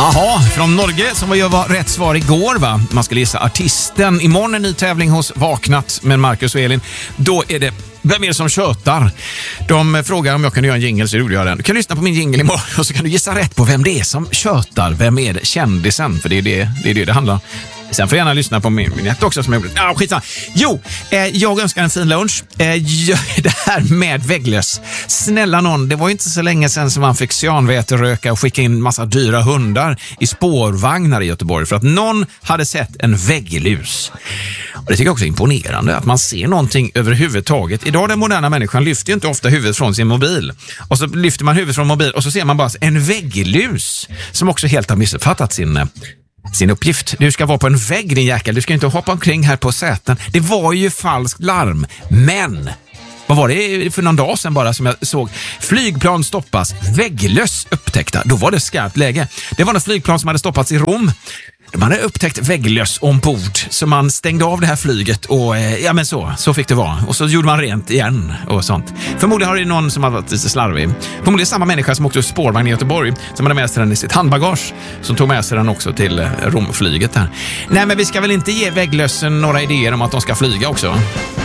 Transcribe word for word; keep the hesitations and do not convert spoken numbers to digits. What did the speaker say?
Aha, från Norge som var, var rätt svar igår va? Man ska gissa artisten. Imorgon en ny tävling hos Vaknat med Marcus och Elin. Då är det vem är det som tjötar? De frågar om jag kan göra en jingle så gjorde jag den. Du kan lyssna på min jingle imorgon och så kan du gissa rätt på vem det är som tjötar. Vem är det? Kändisen, för det är det det, är det, det handlar om. Sen får jag gärna lyssna på min minett också som jag gjorde. Ja, skitsamma. Jo, eh, jag önskar en fin lunch. Eh, det här med vägglöss. Snälla någon, det var inte så länge sedan som man fick cyanväteröka och skicka in massa dyra hundar i spårvagnar i Göteborg för att någon hade sett en vägglus. Och det tycker jag också är imponerande att man ser någonting överhuvudtaget. Idag den moderna människan lyfter ju inte ofta huvudet från sin mobil. Och så lyfter man huvudet från mobil och så ser man bara en vägglus som också helt har missuppfattat sin sin uppgift. Du ska vara på en vägg din jäkel. Du ska inte hoppa omkring här på säten. Det var ju falskt larm. Men vad var det för någon dag sedan bara som jag såg? Flygplan stoppas. Vägglöss upptäckta. Då var det skarpt läge. Det var något flygplan som hade stoppats i Rom. De hade upptäckt vägglöss ombord. Så man stängde av det här flyget och ja men så, så fick det vara. Och så gjorde man rent igen och sånt. Förmodligen har det någon som har varit lite slarvig. Förmodligen samma människa som åkte ur spårvagn i Göteborg som hade med sig den i sitt handbagage. Som tog med sig den också till Romflyget där. Nej men vi ska väl inte ge vägglössen några idéer om att de ska flyga också?